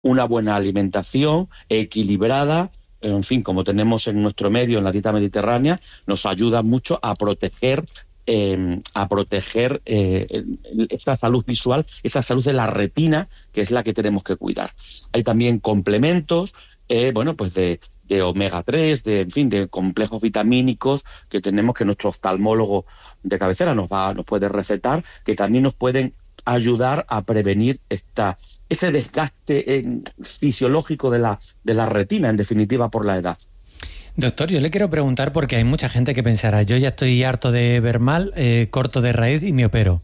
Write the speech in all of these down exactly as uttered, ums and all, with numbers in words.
una buena alimentación equilibrada, en fin, como tenemos en nuestro medio, en la dieta mediterránea, nos ayuda mucho a proteger Eh, a proteger eh, esa salud visual, esa salud de la retina, que es la que tenemos que cuidar. Hay también complementos, eh, bueno, pues de, de omega tres, de, en fin, de complejos vitamínicos que tenemos, que nuestro oftalmólogo de cabecera nos va, nos puede recetar, que también nos pueden ayudar a prevenir esta, ese desgaste eh, fisiológico de la, de la retina, en definitiva, por la edad. Doctor, yo le quiero preguntar, porque hay mucha gente que pensará, yo ya estoy harto de ver mal, eh, corto de raíz y me opero.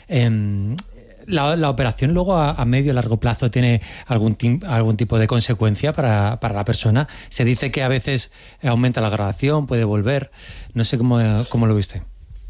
Eh, la, ¿La operación luego a, a medio o largo plazo tiene algún, tim, algún tipo de consecuencia para, para la persona? Se dice que a veces aumenta la graduación, puede volver. No sé cómo, cómo lo viste.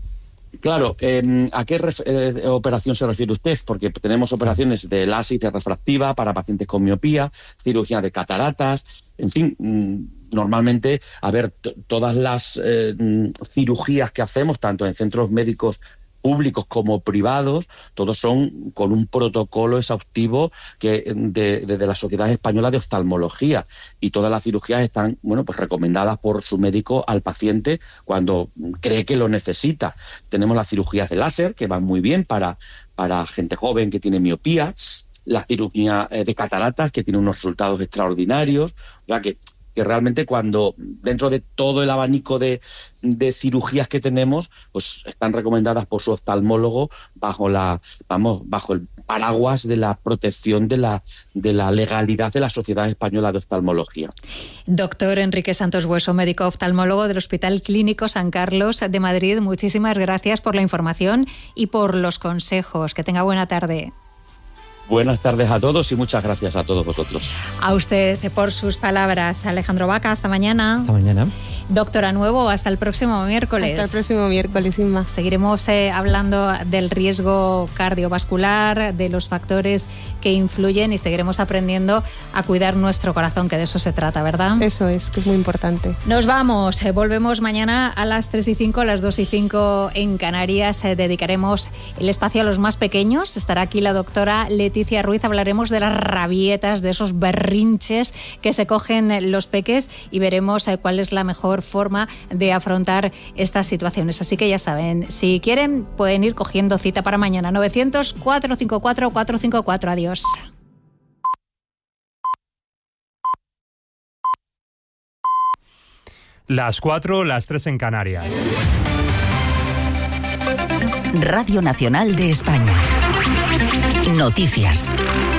Claro, eh, ¿a qué ref- eh, operación se refiere usted? Porque tenemos operaciones de láser refractiva para pacientes con miopía, cirugía de cataratas, en fin, mmm, normalmente, a ver, t- todas las eh, cirugías que hacemos, tanto en centros médicos públicos como privados, todos son con un protocolo exhaustivo que de, de, de la Sociedad Española de Oftalmología, y todas las cirugías están, bueno, pues recomendadas por su médico al paciente cuando cree que lo necesita. Tenemos las cirugías de láser, que van muy bien para, para gente joven que tiene miopía, la cirugía de cataratas, que tiene unos resultados extraordinarios, o sea que que realmente cuando dentro de todo el abanico de, de cirugías que tenemos, pues están recomendadas por su oftalmólogo bajo la, vamos, bajo el paraguas de la protección de la, de la legalidad de la Sociedad Española de Oftalmología. Doctor Enrique Santos Bueso, médico oftalmólogo del Hospital Clínico San Carlos de Madrid, muchísimas gracias por la información y por los consejos. Que tenga buena tarde. Buenas tardes a todos y muchas gracias a todos vosotros. A usted por sus palabras. Alejandro Vaca, hasta mañana. Hasta mañana. Doctora Nuevo, hasta el próximo miércoles. Hasta el próximo miércoles, Inma. Seguiremos eh, hablando del riesgo cardiovascular, de los factores que influyen, y seguiremos aprendiendo a cuidar nuestro corazón, que de eso se trata, ¿verdad? Eso es, que es muy importante. Nos vamos. Eh, volvemos mañana a las tres y cinco, a las dos y cinco en Canarias. Eh, dedicaremos el espacio a los más pequeños. Estará aquí la doctora Leticia Ruiz. Hablaremos de las rabietas, de esos berrinches que se cogen los peques, y veremos eh, cuál es la mejor forma de afrontar estas situaciones. Así que ya saben, si quieren pueden ir cogiendo cita para mañana. novecientos, cuatrocientos cincuenta y cuatro, cuatrocientos cincuenta y cuatro. Adiós. Las cuatro, las tres en Canarias. Radio Nacional de España. Noticias.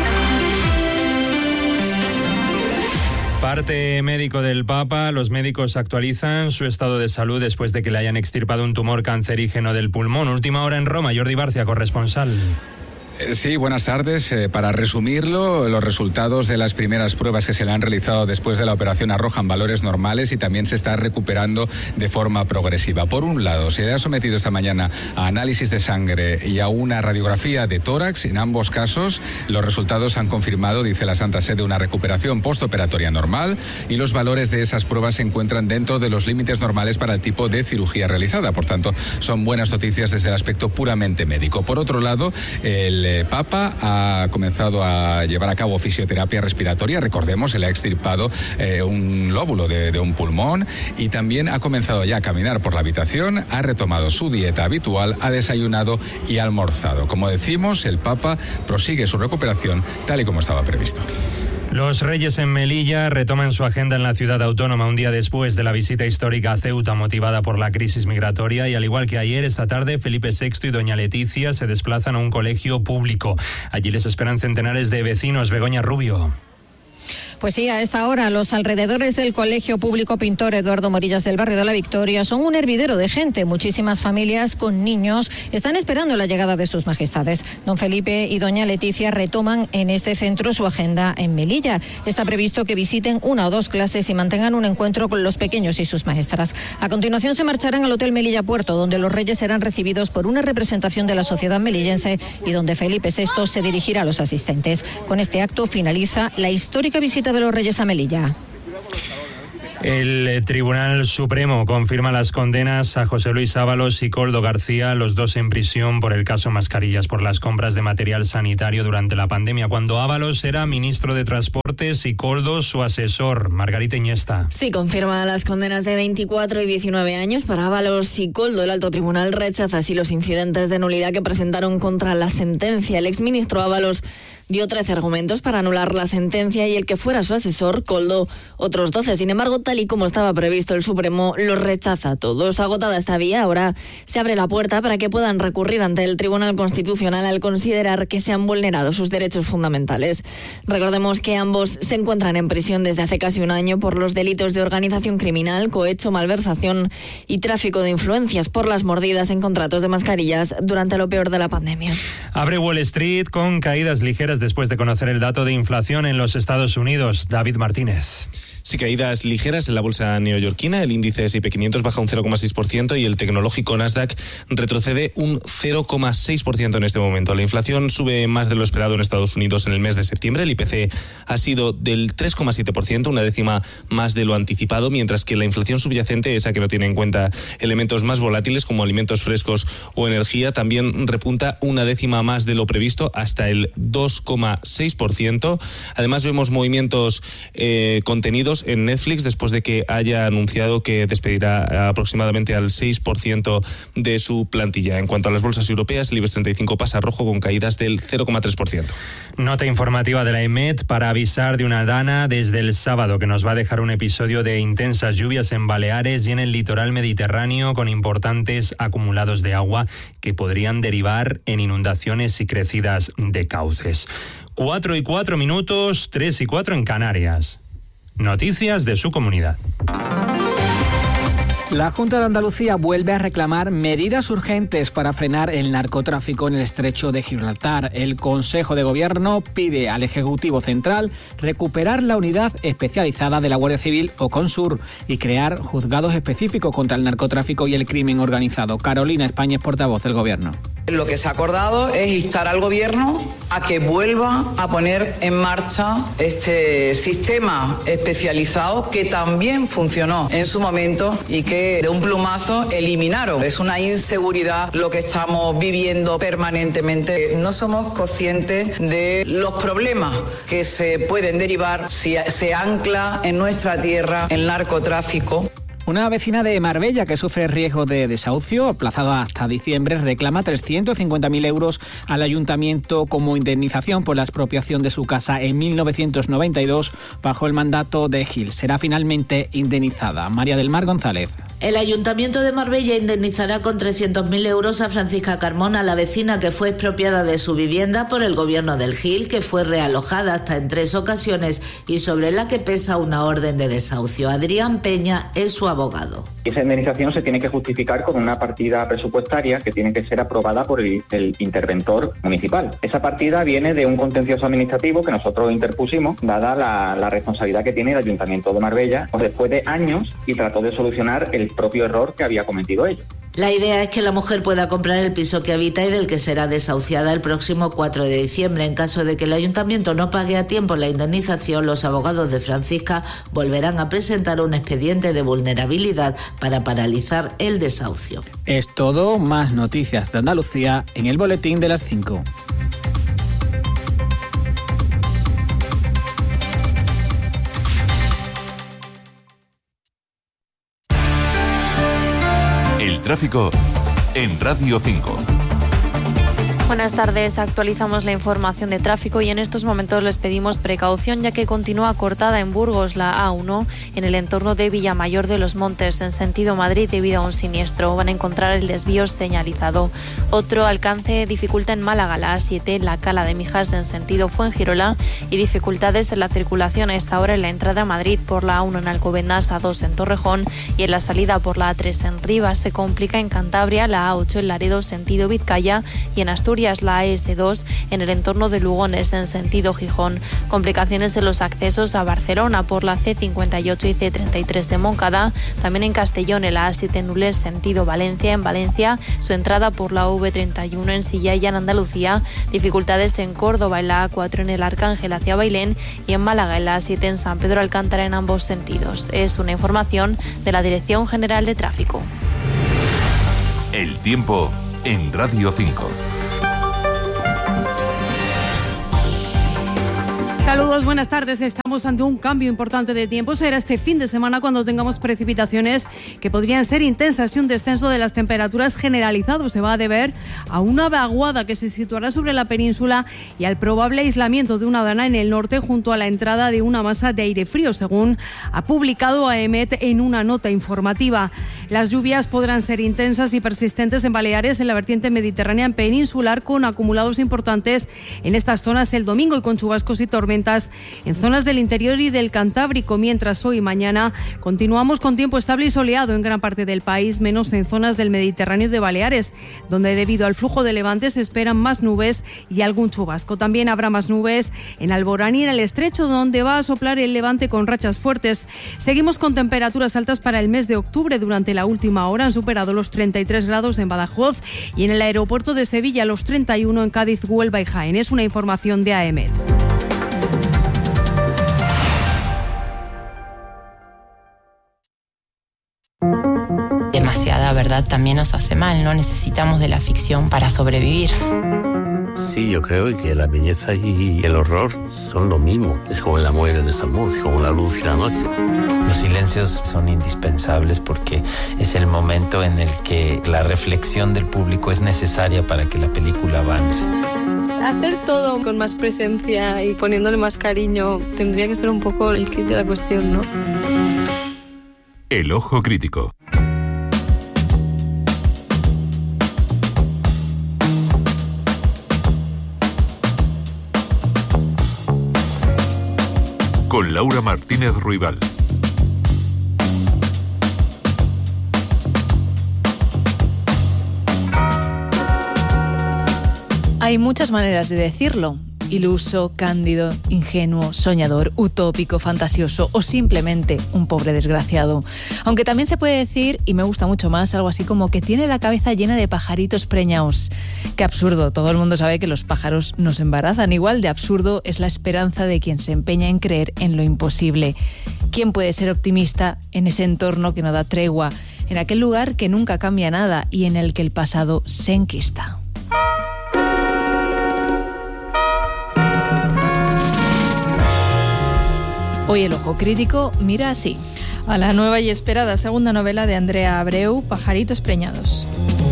Parte médico del Papa. Los médicos actualizan su estado de salud después de que le hayan extirpado un tumor cancerígeno del pulmón. Última hora en Roma. Jordi Barcia, corresponsal. Sí, buenas tardes. Eh, para resumirlo, los resultados de las primeras pruebas que se le han realizado después de la operación arrojan valores normales y también se está recuperando de forma progresiva. Por un lado, se le ha sometido esta mañana a análisis de sangre y a una radiografía de tórax. En ambos casos, los resultados han confirmado, dice la Santa Sede, una recuperación postoperatoria normal, y los valores de esas pruebas se encuentran dentro de los límites normales para el tipo de cirugía realizada. Por tanto, son buenas noticias desde el aspecto puramente médico. Por otro lado, el El Papa ha comenzado a llevar a cabo fisioterapia respiratoria. Recordemos, se le ha extirpado eh, un lóbulo de, de un pulmón, y también ha comenzado ya a caminar por la habitación, ha retomado su dieta habitual, ha desayunado y ha almorzado. Como decimos, el Papa prosigue su recuperación tal y como estaba previsto. Los Reyes en Melilla retoman su agenda en la ciudad autónoma un día después de la visita histórica a Ceuta motivada por la crisis migratoria, y al igual que ayer, esta tarde Felipe sexto y doña Leticia se desplazan a un colegio público. Allí les esperan centenares de vecinos. Begoña Rubio. Pues sí, a esta hora los alrededores del Colegio Público Pintor Eduardo Morillas del barrio de la Victoria son un hervidero de gente. Muchísimas familias con niños están esperando la llegada de sus majestades. Don Felipe y doña Leticia retoman en este centro su agenda en Melilla. Está previsto que visiten una o dos clases y mantengan un encuentro con los pequeños y sus maestras. A continuación se marcharán al Hotel Melilla Puerto, donde los reyes serán recibidos por una representación de la sociedad melillense y donde Felipe sexto se dirigirá a los asistentes. Con este acto finaliza la histórica visita de los Reyes a Melilla. El Tribunal Supremo confirma las condenas a José Luis Ábalos y Koldo García, los dos en prisión por el caso Mascarillas, por las compras de material sanitario durante la pandemia, cuando Ábalos era ministro de Transportes y Koldo su asesor. Margarita Iniesta. Sí, confirma las condenas de veinticuatro y diecinueve años para Ábalos y Koldo. El alto tribunal rechaza así los incidentes de nulidad que presentaron contra la sentencia. El exministro Ábalos dio trece argumentos para anular la sentencia y el que fuera su asesor, Koldo, otros doce. Sin embargo, tal y como estaba previsto, el Supremo los rechaza todos. Agotada esta vía, ahora se abre la puerta para que puedan recurrir ante el Tribunal Constitucional al considerar que se han vulnerado sus derechos fundamentales. Recordemos que ambos se encuentran en prisión desde hace casi un año por los delitos de organización criminal, cohecho, malversación y tráfico de influencias por las mordidas en contratos de mascarillas durante lo peor de la pandemia. Abre Wall Street con caídas ligeras después de conocer el dato de inflación en los Estados Unidos. David Martínez. Sí, caídas ligeras en la bolsa neoyorquina. El índice ese y pe quinientos baja un cero coma seis por ciento y el tecnológico Nasdaq retrocede un cero coma seis por ciento en este momento. La inflación sube más de lo esperado en Estados Unidos en el mes de septiembre. El I P C ha sido del tres coma siete por ciento, una décima más de lo anticipado, mientras que la inflación subyacente, esa que no tiene en cuenta elementos más volátiles como alimentos frescos o energía, también repunta una décima más de lo previsto hasta el dos coma seis por ciento. Además vemos movimientos eh, contenidos en Netflix después de que haya anunciado que despedirá aproximadamente al seis por ciento de su plantilla. En cuanto a las bolsas europeas, el IBEX treinta y cinco pasa rojo con caídas del cero coma tres por ciento. Nota informativa de la EMET para avisar de una dana desde el sábado que nos va a dejar un episodio de intensas lluvias en Baleares y en el litoral mediterráneo con importantes acumulados de agua que podrían derivar en inundaciones y crecidas de cauces. Cuatro y cuatro minutos, tres y cuatro en Canarias. Noticias de su comunidad. La Junta de Andalucía vuelve a reclamar medidas urgentes para frenar el narcotráfico en el estrecho de Gibraltar. El Consejo de Gobierno pide al Ejecutivo Central recuperar la unidad especializada de la Guardia Civil o Consur y crear juzgados específicos contra el narcotráfico y el crimen organizado. Carolina España es portavoz del Gobierno. Lo que se ha acordado es instar al Gobierno a que vuelva a poner en marcha este sistema especializado que también funcionó en su momento y que de un plumazo eliminaron. Es una inseguridad lo que estamos viviendo permanentemente. No somos conscientes de los problemas que se pueden derivar si se ancla en nuestra tierra el narcotráfico. Una vecina de Marbella que sufre riesgo de desahucio, aplazado hasta diciembre, reclama trescientos cincuenta mil euros al ayuntamiento como indemnización por la expropiación de su casa en mil novecientos noventa y dos bajo el mandato de Gil. Será finalmente indemnizada. María del Mar González. El Ayuntamiento de Marbella indemnizará con trescientos mil euros a Francisca Carmona, la vecina que fue expropiada de su vivienda por el gobierno del Gil, que fue realojada hasta en tres ocasiones y sobre la que pesa una orden de desahucio. Adrián Peña es su abogado. Esa indemnización se tiene que justificar con una partida presupuestaria que tiene que ser aprobada por el, el interventor municipal. Esa partida viene de un contencioso administrativo que nosotros interpusimos, dada la, la responsabilidad que tiene el Ayuntamiento de Marbella después de años y trató de solucionar el propio error que había cometido ella. La idea es que la mujer pueda comprar el piso que habita y del que será desahuciada el próximo cuatro de diciembre. En caso de que el ayuntamiento no pague a tiempo la indemnización, los abogados de Francisca volverán a presentar un expediente de vulnerabilidad para paralizar el desahucio. Es todo. Más noticias de Andalucía en el boletín de las cinco. Tráfico en Radio cinco. Buenas tardes, actualizamos la información de tráfico y en estos momentos les pedimos precaución ya que continúa cortada en Burgos la A uno en el entorno de Villamayor de los Montes en sentido Madrid debido a un siniestro. Van a encontrar el desvío señalizado. Otro alcance dificulta en Málaga la A siete, la Cala de Mijas en sentido Fuengirola y dificultades en la circulación a esta hora en la entrada a Madrid por la A uno en Alcobendas, A dos en Torrejón y en la salida por la A tres en Rivas. Se complica en Cantabria la A ocho en Laredo sentido Vizcaya y en Asturias días la A ese dos en el entorno de Lugones en sentido Gijón. Complicaciones en los accesos a Barcelona por la ce cincuenta y ocho y ce treinta y tres en Moncada. También en Castellón en la A siete Nules sentido Valencia. En Valencia su entrada por la ve treinta y uno en Silla y en Andalucía. Dificultades en Córdoba en la A cuatro en el Arcángel hacia Bailén y en Málaga en la A siete en San Pedro Alcántara en ambos sentidos. Es una información de la Dirección General de Tráfico. El tiempo en Radio cinco. Saludos, buenas tardes. Estamos ante un cambio importante de tiempo. Será este fin de semana cuando tengamos precipitaciones que podrían ser intensas y un descenso de las temperaturas generalizado. Se va a deber a una vaguada que se situará sobre la península y al probable aislamiento de una dana en el norte junto a la entrada de una masa de aire frío, según ha publicado A E M E T en una nota informativa. Las lluvias podrán ser intensas y persistentes en Baleares, en la vertiente mediterránea peninsular, con acumulados importantes en estas zonas el domingo y con chubascos y tormentas en zonas del interior y del Cantábrico, mientras hoy y mañana continuamos con tiempo estable y soleado en gran parte del país, menos en zonas del Mediterráneo y de Baleares, donde debido al flujo de levante se esperan más nubes y algún chubasco. También habrá más nubes en Alborán y en el Estrecho, donde va a soplar el levante con rachas fuertes. Seguimos con temperaturas altas para el mes de octubre. Durante la última hora han superado los treinta y tres grados en Badajoz y en el aeropuerto de Sevilla los treinta y uno en Cádiz, Huelva y Jaén. Es una información de A E M E T. Demasiada verdad también nos hace mal, no necesitamos de la ficción para sobrevivir. Sí, yo creo que la belleza y el horror son lo mismo. Es como el amor y el desamor, es como la luz y la noche. Los silencios son indispensables porque es el momento en el que la reflexión del público es necesaria para que la película avance. Hacer todo con más presencia y poniéndole más cariño tendría que ser un poco el kit de la cuestión, ¿no? El ojo crítico. Con Laura Martínez Ruibal. Hay muchas maneras de decirlo. Iluso, cándido, ingenuo, soñador, utópico, fantasioso o simplemente un pobre desgraciado. Aunque también se puede decir, y me gusta mucho más, algo así como que tiene la cabeza llena de pajaritos preñaos. Qué absurdo, todo el mundo sabe que los pájaros nos embarazan. Igual de absurdo es la esperanza de quien se empeña en creer en lo imposible. ¿Quién puede ser optimista en ese entorno que no da tregua, en aquel lugar que nunca cambia nada y en el que el pasado se enquista? Hoy el ojo crítico mira así. A la nueva y esperada segunda novela de Andrea Abreu, Pajaritos preñados.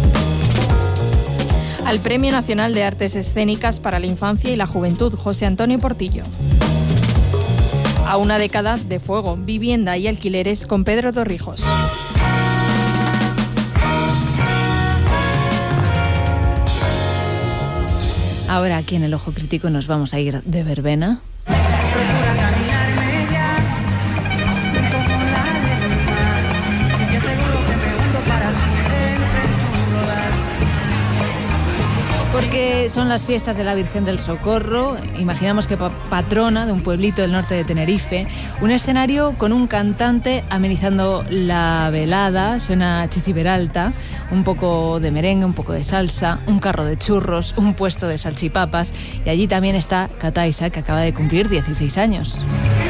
Al Premio Nacional de Artes Escénicas para la Infancia y la Juventud, José Antonio Portillo. A una década de fuego, vivienda y alquileres con Pedro Torrijos. Ahora aquí en el ojo crítico nos vamos a ir de verbena. Porque son las fiestas de la Virgen del Socorro, imaginamos que patrona de un pueblito del norte de Tenerife, un escenario con un cantante amenizando la velada, suena Chichi Peralta, un poco de merengue, un poco de salsa, un carro de churros, un puesto de salchipapas y allí también está Kataisa, que acaba de cumplir dieciséis años.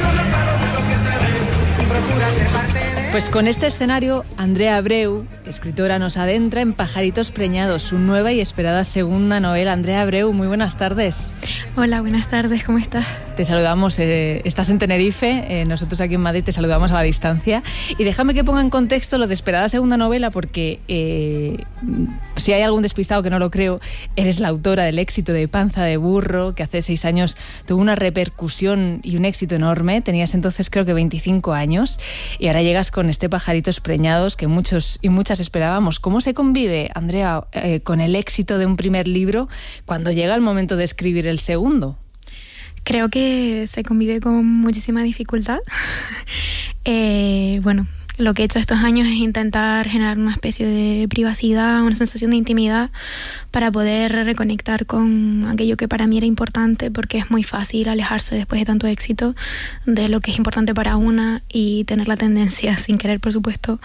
Pues con este escenario, Andrea Abreu, escritora, nos adentra en Pajaritos preñados, su nueva y esperada segunda novela. Andrea Abreu, muy buenas tardes. Hola, buenas tardes, ¿cómo estás? Te saludamos, eh, estás en Tenerife, eh, nosotros aquí en Madrid te saludamos a la distancia. Y déjame que ponga en contexto lo de esperada segunda novela, porque eh, si hay algún despistado que no lo creo, eres la autora del éxito de Panza de Burro, que hace seis años tuvo una repercusión y un éxito enorme. Tenías entonces creo que veinticinco años y ahora llegas con este Pajaritos preñados que muchos y muchas esperábamos. ¿Cómo se convive, Andrea, eh, con el éxito de un primer libro cuando llega el momento de escribir el segundo? Creo que se convive con muchísima dificultad. eh, bueno, lo que he hecho estos años es intentar generar una especie de privacidad, una sensación de intimidad para poder reconectar con aquello que para mí era importante, porque es muy fácil alejarse después de tanto éxito de lo que es importante para una y tener la tendencia, sin querer por supuesto,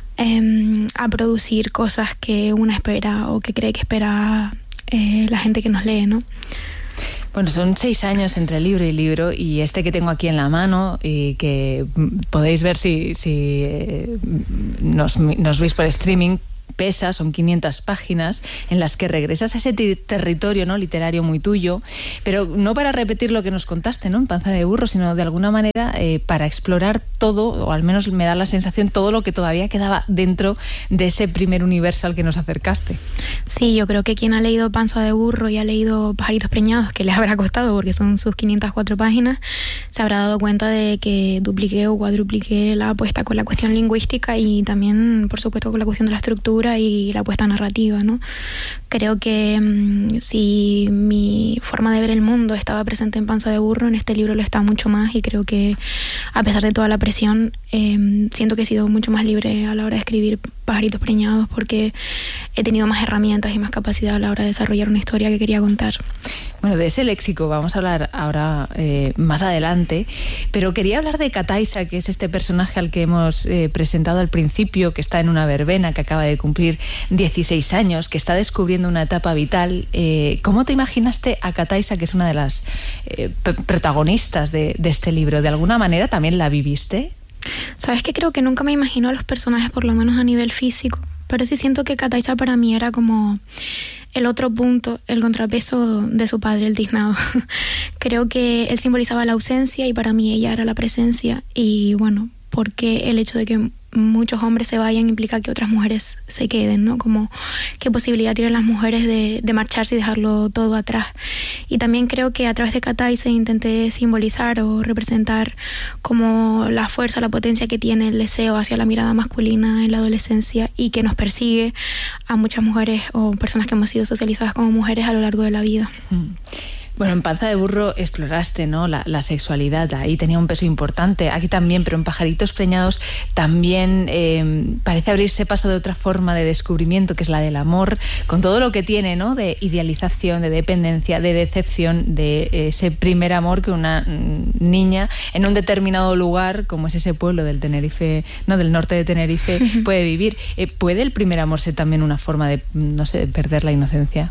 eh, a producir cosas que una espera o que cree que espera eh, la gente que nos lee, ¿no? Bueno, son seis años entre libro y libro, y este que tengo aquí en la mano y que podéis ver si, si eh, nos, nos veis por streaming, pesa, son quinientas páginas en las que regresas a ese t- territorio, ¿no?, literario muy tuyo, pero no para repetir lo que nos contaste, ¿no?, en Panza de Burro, sino de alguna manera eh, para explorar todo, o al menos me da la sensación, todo lo que todavía quedaba dentro de ese primer universo al que nos acercaste. Sí, yo creo que quien ha leído Panza de Burro y ha leído Pajaritos Preñados, que les habrá costado porque son sus quinientas cuatro páginas, se habrá dado cuenta de que dupliqué o cuadrupliqué la apuesta con la cuestión lingüística y también, por supuesto, con la cuestión de la estructura y la apuesta narrativa, ¿no? Creo que mmm, si mi forma de ver el mundo estaba presente en Panza de Burro, en este libro lo está mucho más, y creo que a pesar de toda la presión, eh, siento que he sido mucho más libre a la hora de escribir Pajaritos Preñados, porque he tenido más herramientas y más capacidad a la hora de desarrollar una historia que quería contar. Bueno, de ese léxico vamos a hablar ahora eh, más adelante, pero quería hablar de Kataisa, que es este personaje al que hemos eh, presentado al principio, que está en una verbena, que acaba de cumplir dieciséis años, que está descubriendo una etapa vital. Eh, ¿Cómo te imaginaste a Kataisa, que es una de las eh, p- protagonistas de, de este libro? ¿De alguna manera también la viviste? Sabes que creo que nunca me imagino a los personajes, por lo menos a nivel físico, pero sí siento que Kataisa para mí era como el otro punto, el contrapeso de su padre, el tiznado. Creo que él simbolizaba la ausencia y para mí ella era la presencia, y bueno, porque el hecho de que muchos hombres se vayan implica que otras mujeres se queden, ¿no? Como qué posibilidad tienen las mujeres de, de marcharse y dejarlo todo atrás. Y también creo que a través de Kataisa intenté simbolizar o representar como la fuerza, la potencia que tiene el deseo hacia la mirada masculina en la adolescencia y que nos persigue a muchas mujeres o personas que hemos sido socializadas como mujeres a lo largo de la vida. Mm. Bueno, en Panza de Burro exploraste, ¿no?, la, la sexualidad, ahí tenía un peso importante, aquí también, pero en Pajaritos Preñados también eh, parece abrirse paso de otra forma de descubrimiento, que es la del amor, con todo lo que tiene, ¿no?, de idealización, de dependencia, de decepción, de ese primer amor que una niña en un determinado lugar, como es ese pueblo del Tenerife, no, del norte de Tenerife, puede vivir. Eh, ¿Puede el primer amor ser también una forma de, no sé, de perder la inocencia?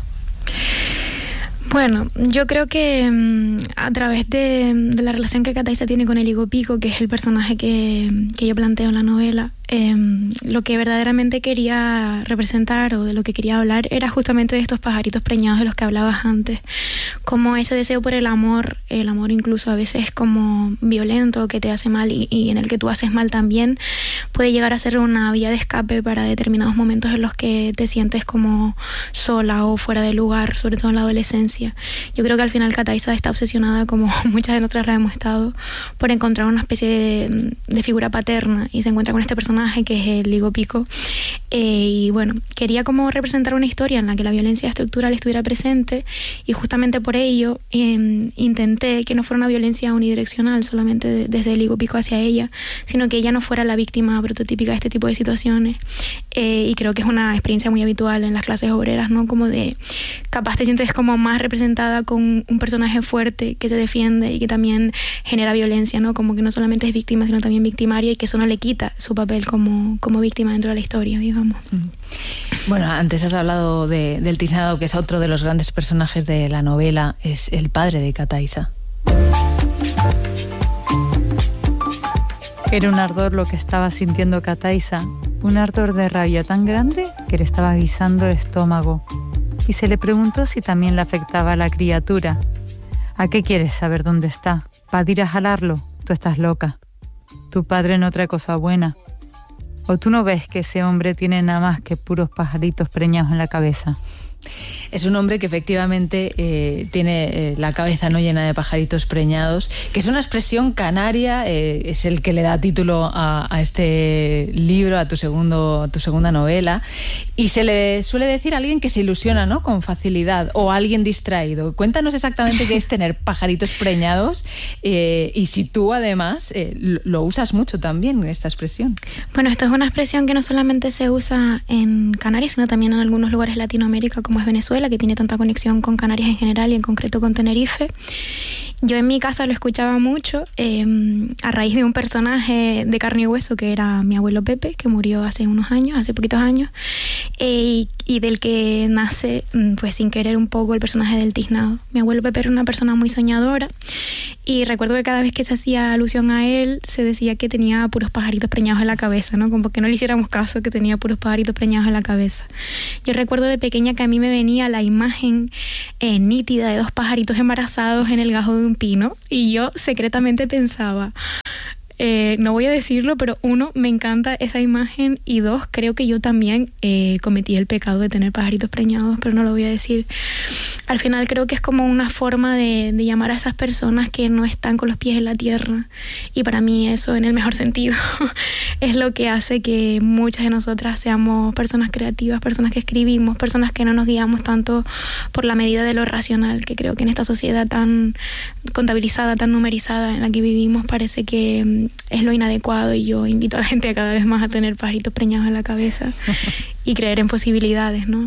Bueno, yo creo que um, a través de, de la relación que Kataisa tiene con el higo pico, que es el personaje que, que yo planteo en la novela, eh, lo que verdaderamente quería representar o de lo que quería hablar era justamente de estos pajaritos preñados de los que hablabas antes, como ese deseo por el amor, el amor incluso a veces como violento, que te hace mal y, y en el que tú haces mal también, puede llegar a ser una vía de escape para determinados momentos en los que te sientes como sola o fuera de lugar, sobre todo en la adolescencia. Yo creo que al final Kataisa está obsesionada, como muchas de nosotras la hemos estado, por encontrar una especie de, de figura paterna, y se encuentra con este personaje que es el higo pico, eh, y bueno, quería como representar una historia en la que la violencia estructural estuviera presente, y justamente por ello eh, intenté que no fuera una violencia unidireccional solamente de, desde el higo pico hacia ella, sino que ella no fuera la víctima prototípica de este tipo de situaciones, eh, y creo que es una experiencia muy habitual en las clases obreras, ¿no? Como de, capaz te sientes como más representada con un personaje fuerte que se defiende y que también genera violencia, ¿no? Como que no solamente es víctima, sino también victimaria, y que eso no le quita su papel como, como víctima dentro de la historia, digamos. Bueno, antes has hablado de, del tiznado, que es otro de los grandes personajes de la novela, es el padre de Kataisa. Era un ardor lo que estaba sintiendo Kataisa, un ardor de rabia tan grande que le estaba guisando el estómago. Y se le preguntó si también le afectaba a la criatura. ¿A qué quieres saber dónde está? ¿Para ir a jalarlo? Tú estás loca. Tu padre no trae cosa buena. ¿O tú no ves que ese hombre tiene nada más que puros pajaritos preñados en la cabeza? Es un hombre que efectivamente eh, tiene eh, la cabeza no llena de pajaritos preñados, que es una expresión canaria, eh, es el que le da título a, a este libro, a tu segundo, a tu segunda novela, y se le suele decir a alguien que se ilusiona, ¿no?, con facilidad, o a alguien distraído. Cuéntanos exactamente qué es tener pajaritos preñados eh, y si tú además eh, lo, lo usas mucho también, esta expresión. Bueno, esto es una expresión que no solamente se usa en Canarias, sino también en algunos lugares de Latinoamérica, como es Venezuela, que tiene tanta conexión con Canarias en general y en concreto con Tenerife. Yo en mi casa lo escuchaba mucho eh, a raíz de un personaje de carne y hueso que era mi abuelo Pepe, que murió hace unos años, hace poquitos años, eh, y, y del que nace, pues sin querer, un poco el personaje del tiznado. Mi abuelo Pepe era una persona muy soñadora y recuerdo que cada vez que se hacía alusión a él se decía que tenía puros pajaritos preñados en la cabeza, ¿no? Como que no le hiciéramos caso, que tenía puros pajaritos preñados en la cabeza. Yo recuerdo de pequeña que a mí me venía la imagen eh, nítida de dos pajaritos embarazados en el gajo de un pino y yo secretamente pensaba, eh, no voy a decirlo, pero uno, me encanta esa imagen y dos, creo que yo también eh, cometí el pecado de tener pajaritos preñados, pero no lo voy a decir. Al final creo que es como una forma de, de llamar a esas personas que no están con los pies en la tierra, y para mí eso, en el mejor sentido, es lo que hace que muchas de nosotras seamos personas creativas, personas que escribimos, personas que no nos guiamos tanto por la medida de lo racional, que creo que en esta sociedad tan contabilizada, tan numerizada en la que vivimos, parece que es lo inadecuado, y yo invito a la gente a cada vez más a tener pajaritos preñados en la cabeza y creer en posibilidades, ¿no?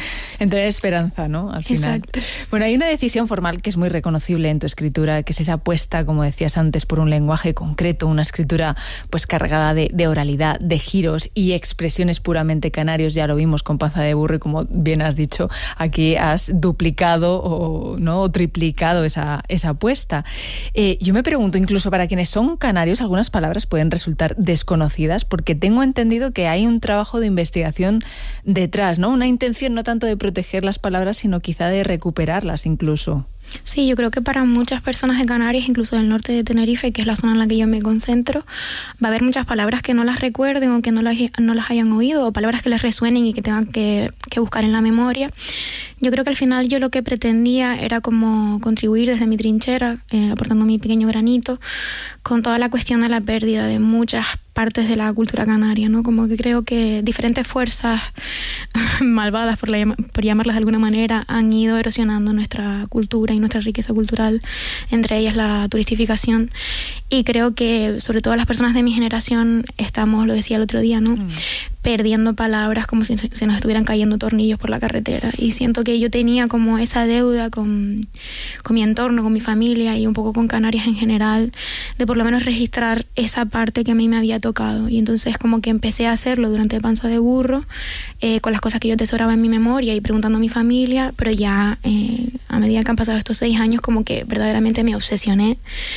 En tener esperanza, ¿no? Al final. Exacto. Bueno, hay una decisión formal que es muy reconocible en tu escritura, que es esa apuesta, como decías antes, por un lenguaje concreto, una escritura pues cargada de, de oralidad, de giros y expresiones puramente canarios. Ya lo vimos con Panza de Burro y, como bien has dicho, aquí has duplicado o, ¿no?, o triplicado esa, esa apuesta. Eh, yo me pregunto, incluso para quienes son canarios, algunas palabras pueden resultar desconocidas, porque tengo entendido que hay un trabajo de investigación detrás, ¿no? Una intención no tanto de proteger las palabras, sino quizá de recuperarlas incluso. Sí, yo creo que para muchas personas de Canarias, incluso del norte de Tenerife, que es la zona en la que yo me concentro, va a haber muchas palabras que no las recuerden o que no las, no las hayan oído, o palabras que les resuenen y que tengan que, que buscar en la memoria. Yo creo que al final yo lo que pretendía era como contribuir desde mi trinchera, eh, aportando mi pequeño granito, con toda la cuestión de la pérdida de muchas partes de la cultura canaria, ¿no? Como que creo que diferentes fuerzas malvadas, por, la, por llamarlas de alguna manera, han ido erosionando nuestra cultura y nuestra riqueza cultural, entre ellas la turistificación. Y creo que, sobre todo las personas de mi generación, estamos, lo decía el otro día, ¿no?, mm. perdiendo palabras como si se nos estuvieran cayendo tornillos por la carretera. Y siento que yo tenía como esa deuda con, con mi entorno, con mi familia y un poco con Canarias en general, de por lo menos registrar esa parte que a mí me había tocado. Y entonces como que empecé a hacerlo durante Panza de Burro, eh, con las cosas que yo atesoraba en mi memoria y preguntando a mi familia, pero ya eh, a medida que han pasado estos seis años como que verdaderamente me obsesioné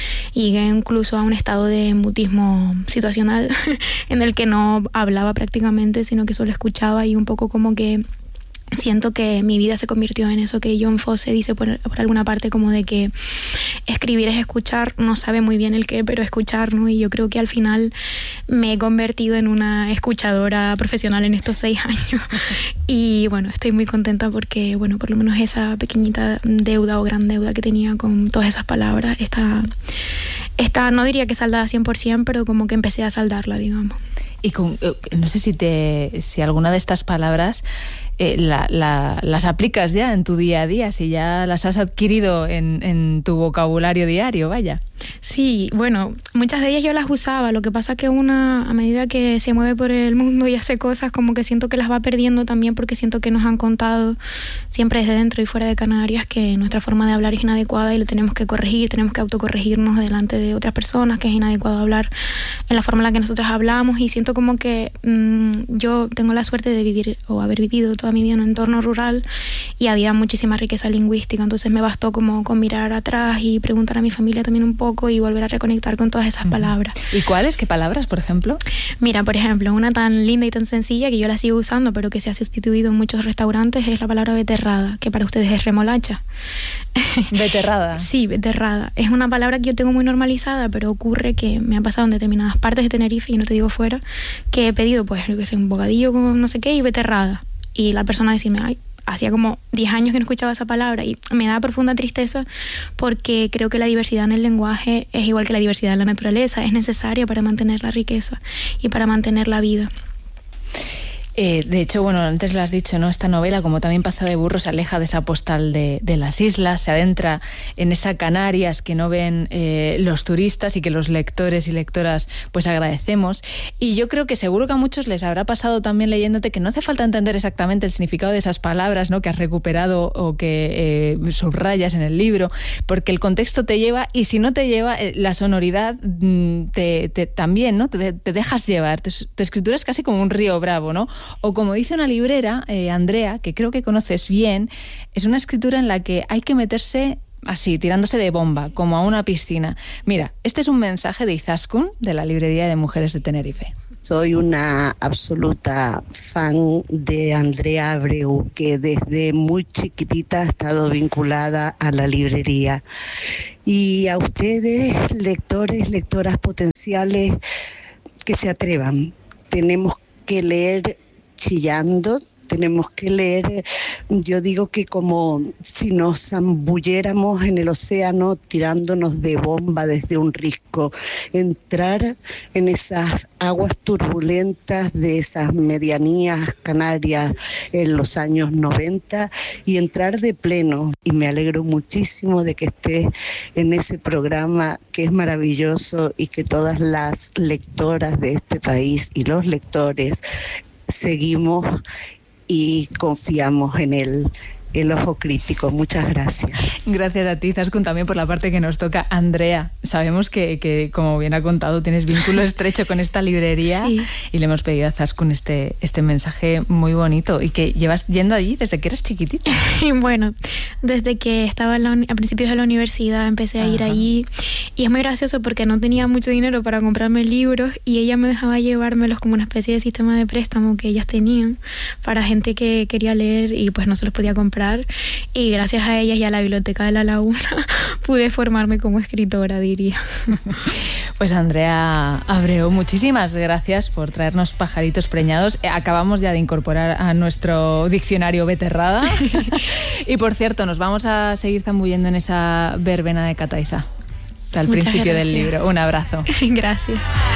y llegué incluso a un estado de mutismo situacional en el que no hablaba prácticamente, sino que solo escuchaba, y un poco como que siento que mi vida se convirtió en eso que John Fosse dice por, por alguna parte, como de que escribir es escuchar, no sabe muy bien el qué, pero escuchar, ¿no? Y yo creo que al final me he convertido en una escuchadora profesional en estos seis años. Y bueno, estoy muy contenta porque, bueno, por lo menos esa pequeñita deuda o gran deuda que tenía con todas esas palabras está, está no diría que saldada cien por ciento, pero como que empecé a saldarla, digamos. Y con, no sé si te si alguna de estas palabras eh, la, la, las aplicas ya en tu día a día, si ya las has adquirido en, en tu vocabulario diario, vaya. Sí, bueno, muchas de ellas yo las usaba, lo que pasa que una, a medida que se mueve por el mundo y hace cosas, como que siento que las va perdiendo también, porque siento que nos han contado siempre desde dentro y fuera de Canarias que nuestra forma de hablar es inadecuada y le tenemos que corregir, tenemos que autocorregirnos delante de otras personas, que es inadecuado hablar en la forma en la que nosotros hablamos. Y siento como que mmm, yo tengo la suerte de vivir o haber vivido toda mi vida en un entorno rural y había muchísima riqueza lingüística, entonces me bastó como con mirar atrás y preguntar a mi familia también un poco y volver a reconectar con todas esas palabras. ¿Y cuáles? ¿Qué palabras, por ejemplo? Mira, por ejemplo, una tan linda y tan sencilla que yo la sigo usando, pero que se ha sustituido en muchos restaurantes, es la palabra beterrada, que para ustedes es remolacha. ¿Beterrada? Sí, beterrada. Es una palabra que yo tengo muy normalizada, pero ocurre que me ha pasado en determinadas partes de Tenerife, y no te digo fuera, que he pedido, pues, lo que sé, un bocadillo con no sé qué y beterrada. Y la persona decirme, ay, hacía como diez años que no escuchaba esa palabra y me da profunda tristeza porque creo que la diversidad en el lenguaje es igual que la diversidad en la naturaleza, es necesaria para mantener la riqueza y para mantener la vida. Eh, de hecho, bueno, antes lo has dicho, ¿no? Esta novela, como también Paso de Burro, se aleja de esa postal de, de las islas, se adentra en esa Canarias que no ven eh, los turistas y que los lectores y lectoras pues agradecemos. Y yo creo que seguro que a muchos les habrá pasado también leyéndote que no hace falta entender exactamente el significado de esas palabras, ¿no? Que has recuperado o que eh, subrayas en el libro, porque el contexto te lleva, y si no te lleva, eh, la sonoridad te, te, también, ¿no? Te, te dejas llevar. Tu, tu escritura es casi como un río bravo, ¿no? O como dice una librera, eh, Andrea, que creo que conoces bien, es una escritura en la que hay que meterse así, tirándose de bomba, como a una piscina. Mira, este es un mensaje de Izaskun, de la Librería de Mujeres de Tenerife. Soy una absoluta fan de Andrea Abreu, que desde muy chiquitita ha estado vinculada a la librería. Y a ustedes, lectores, lectoras potenciales, que se atrevan. Tenemos que leer chillando, tenemos que leer, yo digo que como si nos zambulléramos en el océano tirándonos de bomba desde un risco, entrar en esas aguas turbulentas de esas medianías canarias en los años noventa y entrar de pleno. Y me alegro muchísimo de que estés en ese programa que es maravilloso y que todas las lectoras de este país y los lectores seguimos y confiamos en el, el ojo crítico. Muchas gracias. Gracias a ti, Izaskun, también por la parte que nos toca. Andrea, sabemos que, que como bien ha contado, tienes vínculo estrecho con esta librería, sí. Y le hemos pedido a Izaskun este, este mensaje muy bonito y que llevas yendo allí desde que eres chiquitita. Bueno, desde que estaba en la, a principios de la universidad empecé a Ajá. ir allí y es muy gracioso porque no tenía mucho dinero para comprarme libros y ella me dejaba llevármelos como una especie de sistema de préstamo que ellas tenían para gente que quería leer y pues no se los podía comprar. Y gracias a ellas y a la Biblioteca de la Laguna pude formarme como escritora, diría. Pues Andrea Abreu, muchísimas gracias por traernos Pajaritos Preñados. Acabamos ya de incorporar a nuestro diccionario Beterrada. Y por cierto, nos vamos a seguir zambullendo en esa verbena de Cataiza al Muchas principio gracias. Del libro. Un abrazo. Gracias.